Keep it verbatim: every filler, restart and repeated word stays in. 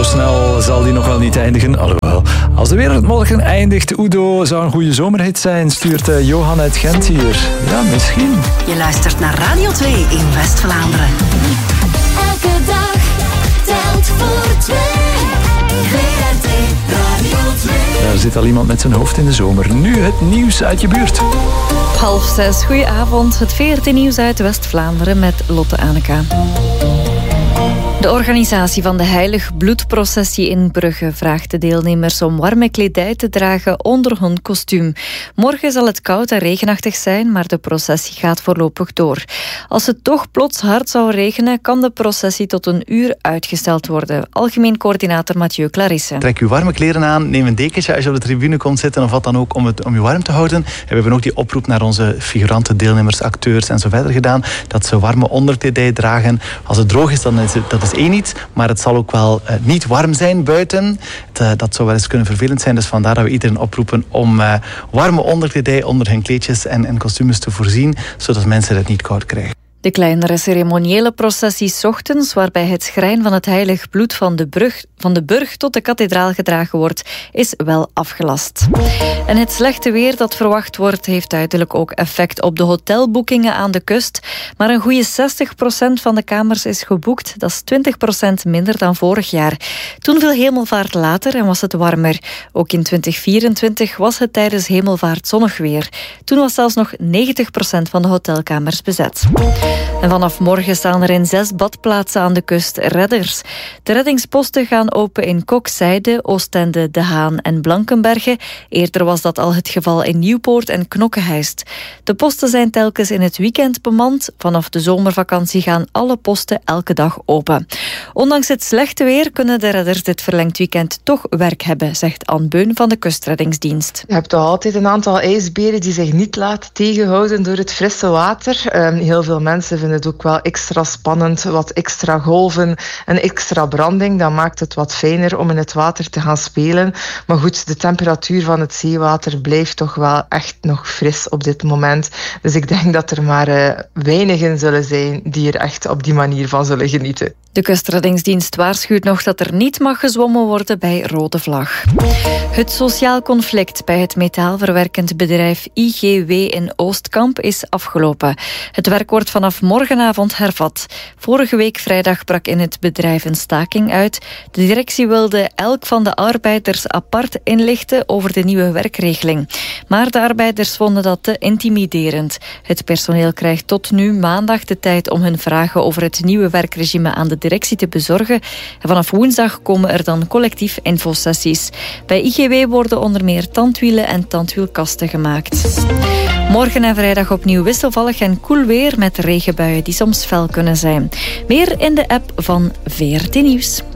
snel zal die nog wel niet eindigen. Alhoewel, als de wereld morgen eindigt, Udo zou een goede zomerhit zijn, stuurt uh, Johan uit Gent hier. Ja, misschien. Je luistert naar Radio twee in West-Vlaanderen. Elke dag telt voor twee. V R T Radio twee. Daar zit al iemand met zijn hoofd in de zomer. Nu het nieuws uit je buurt. Half zes, goedenavond. Het V R T-nieuws uit West-Vlaanderen met Lotte Anneka. De organisatie van de Heilig Bloedprocessie in Brugge vraagt de deelnemers om warme kledij te dragen onder hun kostuum. Morgen zal het koud en regenachtig zijn, maar de processie gaat voorlopig door. Als het toch plots hard zou regenen, kan de processie tot een uur uitgesteld worden. Algemeen coördinator Mathieu Clarisse. Trek uw warme kleren aan, neem een dekentje als je op de tribune komt zitten of wat dan ook om, het, om je warm te houden. En we hebben ook die oproep naar onze figuranten, deelnemers, acteurs en zo verder gedaan, dat ze warme onderkledij dragen. Als het droog is, dan is het, dat is één iets, maar het zal ook wel uh, niet warm zijn buiten. Het, uh, dat zou wel eens kunnen vervelend zijn, dus vandaar dat we iedereen oproepen om uh, warme onderkledij onder hun kleedjes en, en kostuums te voorzien, zodat mensen het niet koud krijgen. De kleinere ceremoniële processie 's ochtends, waarbij het schrijn van het heilig bloed van de, brug, van de burg tot de kathedraal gedragen wordt, is wel afgelast. En het slechte weer dat verwacht wordt, heeft duidelijk ook effect op de hotelboekingen aan de kust. Maar een goede zestig procent van de kamers is geboekt. Dat is twintig procent minder dan vorig jaar. Toen viel hemelvaart later en was het warmer. Ook in twintig vierentwintig was het tijdens hemelvaart zonnig weer. Toen was zelfs nog negentig procent van de hotelkamers bezet. En vanaf morgen staan er in zes badplaatsen aan de kust redders. De reddingsposten gaan open in Kokzijde, Oostende, De Haan en Blankenberge. Eerder was dat al het geval in Nieuwpoort en Knokkeheist. De posten zijn telkens in het weekend bemand. Vanaf de zomervakantie gaan alle posten elke dag open. Ondanks het slechte weer kunnen de redders dit verlengd weekend toch werk hebben, zegt Anne Beun van de Kustreddingsdienst. Je hebt toch altijd een aantal ijsberen die zich niet laten tegenhouden door het frisse water. Um, heel veel mensen vinden het ook wel extra spannend, wat extra golven en extra branding. Dat maakt het wat fijner om in het water te gaan spelen. Maar goed, de temperatuur van het zeewater blijft toch wel echt nog fris op dit moment. Dus ik denk dat er maar uh, weinigen zullen zijn die er echt op die manier van zullen genieten. De Kustreddingsdienst waarschuwt nog dat er niet mag gezwommen worden bij rode vlag. Het sociaal conflict bij het metaalverwerkend bedrijf I G W in Oostkamp is afgelopen. Het werk wordt vanaf morgenavond hervat. Vorige week vrijdag brak in het bedrijf een staking uit. De directie wilde elk van de arbeiders apart inlichten over de nieuwe werkregeling. Maar de arbeiders vonden dat te intimiderend. Het personeel krijgt tot nu maandag de tijd om hun vragen over het nieuwe werkregime aan de directie te bezorgen. En vanaf woensdag komen er dan collectief infosessies. Bij I G W worden onder meer tandwielen en tandwielkasten gemaakt. Morgen en vrijdag opnieuw wisselvallig en koel weer met regenbuien die soms fel kunnen zijn. Meer in de app van V R T Nieuws.